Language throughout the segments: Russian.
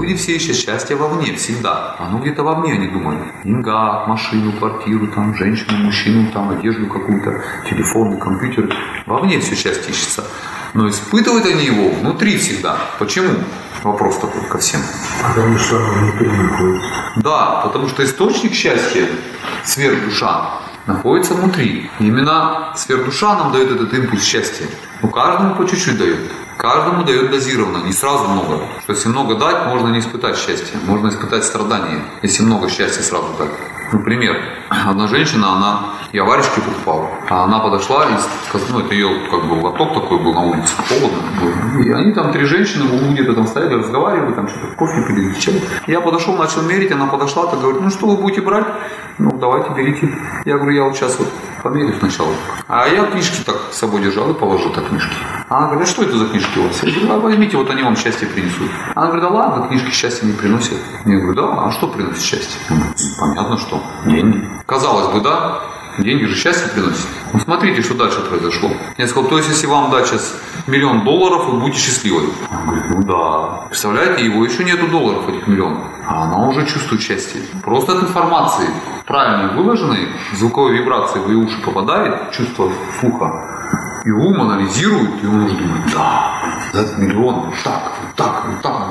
Люди все ищут счастье вовне, всегда. Оно где-то вовне, они думают. Деньга, машину, квартиру, там, женщину, мужчину, там, одежду какую-то, телефон, компьютер. Вовне все счастье ищется. Но испытывают они его внутри всегда. Почему? Вопрос такой ко всем. Потому что оно внутри находится. Да, потому что источник счастья, сверхдуша, находится внутри. И именно сверхдуша нам дает этот импульс счастья. Но каждому по чуть-чуть дает. Каждому дает дозированно, не сразу много. Что если много дать, можно не испытать счастье. Можно испытать страдания, если много счастья сразу дать. Например, одна женщина, я варежки покупал, а она подошла и сказала, это ее как бы лоток такой был на улице, холодно было. И они там 3 женщины в углу где-то там стояли, разговаривали, там что-то кофе пили, чай. Я подошел, начал мерить, она подошла, так говорит, ну что вы будете брать? Ну давайте, берите. Я говорю, я вот сейчас вот померю сначала. А я книжки так с собой держал и положил так книжки. Она говорит, а что это за книжки у вас? Я говорю, а возьмите, вот они вам счастье принесут. Она говорит, да ладно, книжки счастья не приносят. Я говорю, да, а что приносит счастье? Понятно, что. Деньги. Казалось бы, да, деньги же счастье приносят. Ну смотрите, что дальше произошло. Я сказал, то есть если вам дать сейчас $1 000 000, вы будете счастливы. Она говорит, ну да. Представляете, его еще нету долларов, этих миллионов. А она уже чувствует счастье. Просто от информации, правильно выложенной, звуковой вибрации в ее уши попадает, чувство слуха. И ум анализирует, и он уже думает, да, за этот миллион, вот так, вот так, вот так.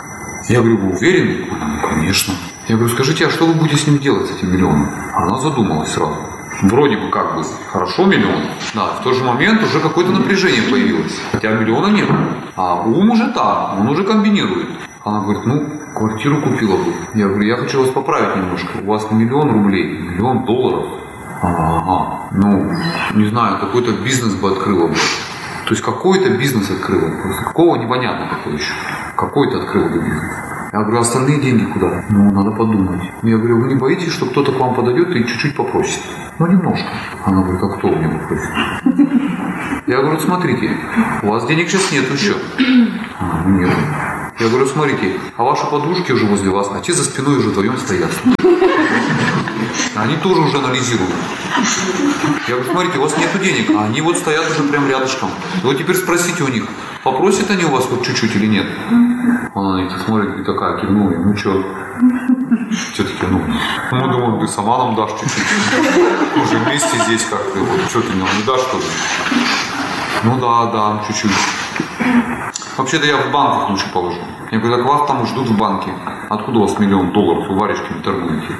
Я говорю, вы уверены? Она говорит, конечно. Я говорю, скажите, а что вы будете с ним делать, с этим миллионом? Она задумалась сразу. Вроде бы как бы хорошо миллион, да, в тот же момент уже какое-то напряжение появилось. Хотя миллиона нет. А ум уже там, он уже комбинирует. Она говорит, ну, квартиру купила бы. Я говорю, я хочу вас поправить немножко. У вас не $1 000 000, $1 000 000. Ага, ну, не знаю, какой-то бизнес бы открыла бы. То есть какой-то бизнес открыла. Просто какого непонятно какой еще. Какой-то открыл бы бизнес. Я говорю, остальные деньги куда? Ну, надо подумать. Я говорю, вы не боитесь, что кто-то к вам подойдет и чуть-чуть попросит? Ну, немножко. Она говорит, а кто у меня попросит? Я говорю, смотрите, у вас денег сейчас нет еще. Нет. Я говорю, смотрите, а ваши подружки уже возле вас, а те за спиной уже вдвоем стоят. Они тоже уже анализируют. Я говорю, смотрите, у вас нету денег, а они вот стоят уже прям рядышком. И вот теперь спросите у них, попросят они у вас вот чуть-чуть или нет? Она на них смотрит и такая, кивнула, ну что? Все-таки, ну, мы думаем, ты сама нам дашь чуть-чуть. Мы же вместе здесь как-то, вот, что ты нам не дашь, что ли? Ну да, чуть-чуть. Вообще-то я в банках лучше положу. Я говорю, так вас там ждут в банке. Откуда у вас $1 000 000? Вы варежками торгуете.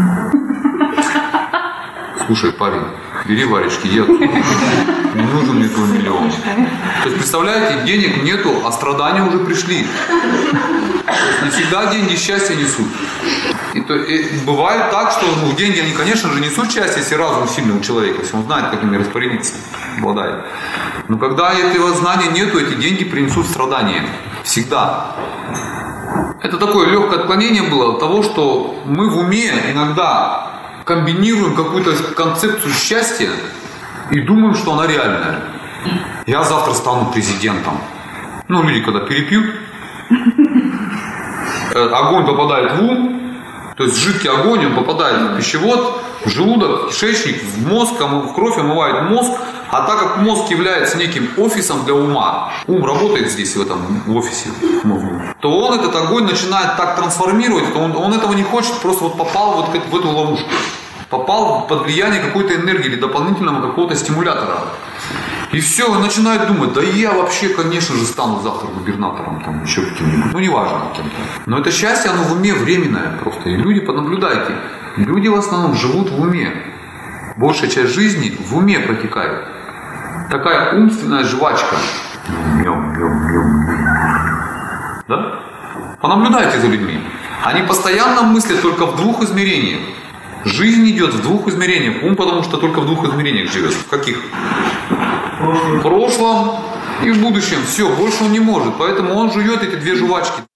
Слушай, парень, бери варежки, иди отсюда. Не нужен мне твой миллион. То есть, представляете, денег нету, а страдания уже пришли. Не всегда деньги счастье несут. И бывает так, что деньги, они, конечно же, несут счастье, если разум сильный у человека, если он знает, как ими распорядиться, обладает. Но когда этого знания нету, эти деньги принесут страдания. Всегда. Это такое легкое отклонение было от того, что мы в уме иногда комбинируем какую-то концепцию счастья и думаем, что она реальная. Я завтра стану президентом. Ну, люди когда перепьют, огонь попадает в ум, то есть жидкий огонь, он попадает в пищевод, в желудок, в кишечник, в мозг, в кровь омывает мозг. А так как мозг является неким офисом для ума, ум работает здесь, в этом офисе мозга, то он этот огонь начинает так трансформировать, он этого не хочет, просто вот попал вот в эту ловушку. Попал под влияние какой-то энергии или дополнительного какого-то стимулятора. И все, он начинает думать, да я вообще, конечно же, стану завтра губернатором, там еще каким-нибудь, ну неважно кем-то. Но это счастье, оно в уме временное просто. И люди, понаблюдайте, люди в основном живут в уме. Большая часть жизни в уме протекает. Такая умственная жвачка. Да? Понаблюдайте за людьми. Они постоянно мыслят только в 2 измерениях. Жизнь идет в 2 измерениях. Ум, потому что только в 2 измерениях живет. В каких? В прошлом и в будущем. Все, больше он не может. Поэтому он жует эти 2 жвачки.